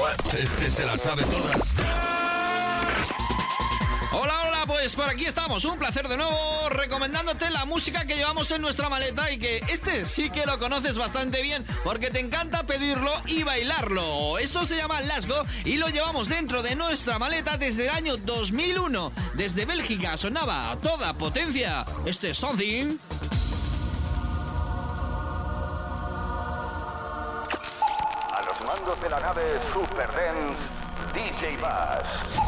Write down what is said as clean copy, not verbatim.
Este se la sabe todas. Hola, hola, pues por aquí estamos, un placer de nuevo recomendándote la música que llevamos en nuestra maleta y que este sí que lo conoces bastante bien porque te encanta pedirlo y bailarlo. Esto se llama Lasgo y lo llevamos dentro de nuestra maleta desde el año 2001. Desde Bélgica sonaba a toda potencia este Something. A los mandos de la nave Super Dance, DJ Bass.